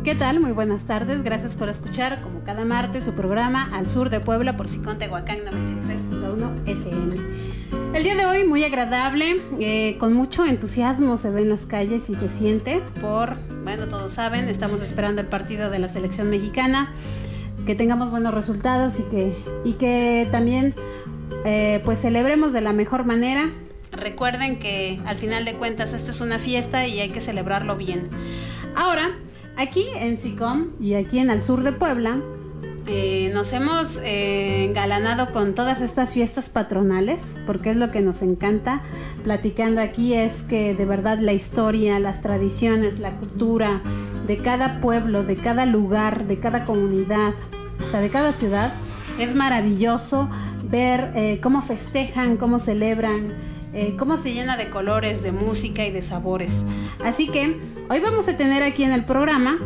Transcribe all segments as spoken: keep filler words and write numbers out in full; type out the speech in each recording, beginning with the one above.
¿Qué tal? Muy buenas tardes. Gracias por escuchar, como cada martes, su programa Al Sur de Puebla por Sicón Tehuacán noventa y tres punto uno F M. El día de hoy muy agradable, eh, con mucho entusiasmo se ve en las calles y se siente por, bueno, todos saben, estamos esperando el partido de la selección mexicana, que tengamos buenos resultados y que, y que también eh, pues celebremos de la mejor manera. Recuerden que al final de cuentas esto es una fiesta y hay que celebrarlo bien. Ahora, aquí en Sicón y aquí en Al Sur de Puebla, eh, nos hemos eh, engalanado con todas estas fiestas patronales, porque es lo que nos encanta platicando aquí, es que de verdad la historia, las tradiciones, la cultura de cada pueblo, de cada lugar, de cada comunidad, hasta de cada ciudad, es maravilloso ver eh, cómo festejan, cómo celebran, eh, cómo se llena de colores, de música y de sabores. Así que hoy vamos a tener aquí en el programa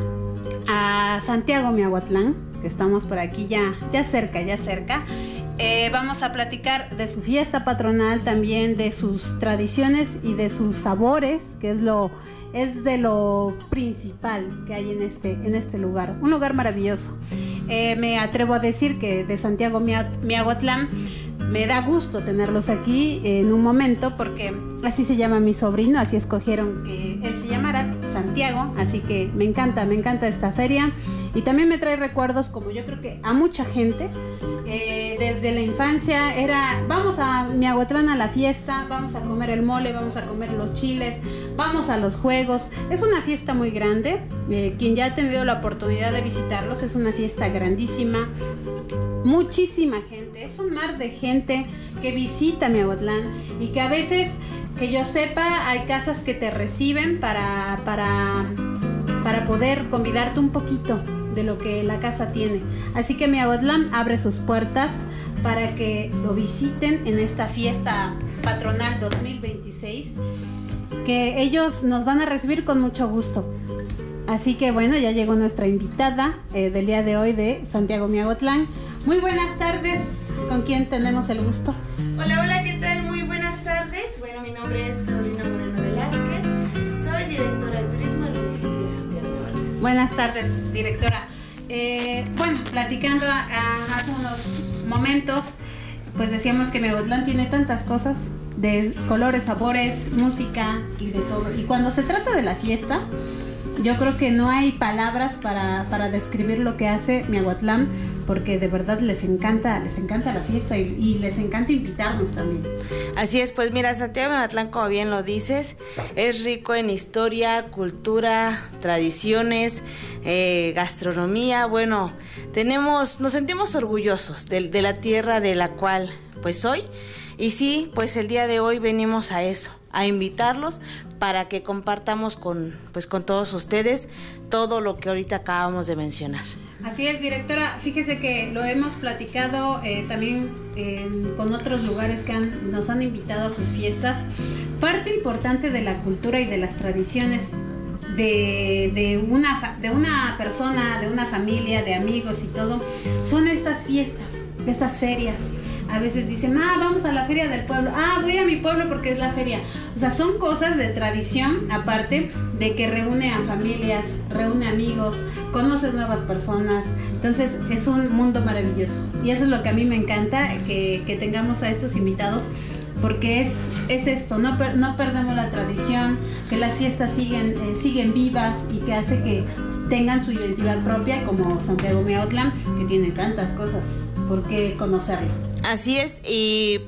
a Santiago Miahuatlán, que estamos por aquí ya, ya cerca, ya cerca. Eh, vamos a platicar de su fiesta patronal, también de sus tradiciones y de sus sabores, que es lo es de lo principal que hay en este, en este lugar. Un lugar maravilloso. Eh, me atrevo a decir que de Santiago Miahuatlán me da gusto tenerlos aquí en un momento, porque así se llama mi sobrino, así escogieron que él se llamara Santiago, así que me encanta, me encanta esta feria y también me trae recuerdos, como yo creo que a mucha gente, eh, desde la infancia era, vamos a Miahuatlán a la fiesta, vamos a comer el mole, vamos a comer los chiles, vamos a los juegos. Es una fiesta muy grande, eh, quien ya ha tenido la oportunidad de visitarlos, es una fiesta grandísima. Muchísima gente, es un mar de gente que visita Miahuatlán y que a veces, que yo sepa, hay casas que te reciben para, para, para poder convidarte un poquito de lo que la casa tiene. Así que Miahuatlán abre sus puertas para que lo visiten en esta fiesta patronal dos mil veintiséis, que ellos nos van a recibir con mucho gusto. Así que bueno, ya llegó nuestra invitada eh, del día de hoy de Santiago Miahuatlán. Muy buenas tardes, ¿con quién tenemos el gusto? Hola, hola, ¿qué tal? Muy buenas tardes. Bueno, mi nombre es Carolina Moreno Velázquez, soy directora de turismo del municipio de Santiago Miahuatlán. Buenas tardes, directora. Eh, bueno, platicando a, a, hace unos momentos, pues decíamos que Miahuatlán tiene tantas cosas, de colores, sabores, música y de todo. Y cuando se trata de la fiesta, yo creo que no hay palabras para, para describir lo que hace Miahuatlán, porque de verdad les encanta, les encanta la fiesta y, y les encanta invitarnos también. Así es, pues mira, Santiago Miahuatlán, como bien lo dices, es rico en historia, cultura, tradiciones, eh, gastronomía. Bueno, tenemos, nos sentimos orgullosos de, de la tierra de la cual pues soy. Y sí, pues el día de hoy venimos a eso, a invitarlos para que compartamos con, pues, con todos ustedes todo lo que ahorita acabamos de mencionar. Así es, directora. Fíjese que lo hemos platicado eh, también eh, con otros lugares que han, nos han invitado a sus fiestas. Parte importante de la cultura y de las tradiciones de, de, una, de una persona, de una familia, de amigos y todo, son estas fiestas, estas ferias. A veces dicen, ah, vamos a la feria del pueblo. Ah, voy a mi pueblo porque es la feria. O sea, son cosas de tradición, aparte de que reúne a familias, reúne amigos, conoces nuevas personas. Entonces, es un mundo maravilloso. Y eso es lo que a mí me encanta, que, que tengamos a estos invitados, porque es, es esto, no, per, no perdemos la tradición, que las fiestas siguen, eh, siguen vivas y que hace que tengan su identidad propia, como Santiago Miahuatlán, que tiene tantas cosas por qué conocerlo. Así es, y